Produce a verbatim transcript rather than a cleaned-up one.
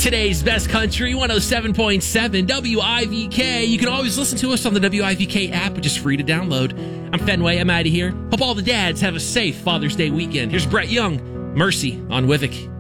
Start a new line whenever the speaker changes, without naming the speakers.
Today's best country, one oh seven point seven W I V K. You can always listen to us on the W I V K app, which is free to download. I'm Fenway. I'm out of here. Hope all the dads have a safe Father's Day weekend. Here's Brett Young, Mercy on Wivik.